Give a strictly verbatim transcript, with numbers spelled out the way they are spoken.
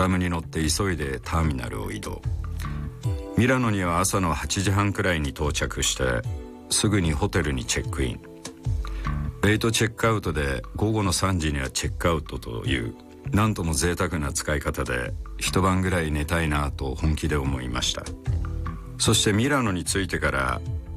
ラムに乗って急いでターミナルを移動。ミラノには朝のはちじはんくらいに到着して、すぐにホテルにチェックイン。レイトチェックアウトで午後のさんじにはチェックアウトという、なんとも贅沢な使い方で一晩ぐらい寝たいなと本気で思いました。そしてミラノに着いてから